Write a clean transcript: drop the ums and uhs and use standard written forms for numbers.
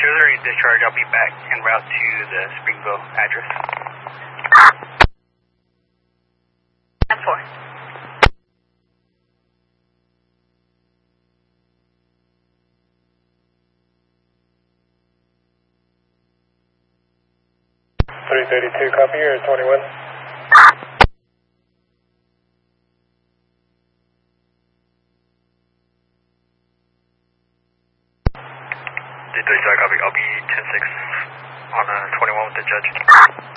Auxiliary discharge, I'll be back en route to the Springville address. 10-4. .332, copy here, 21. D35, copy. I'll be 10-6 on 21 with the judge.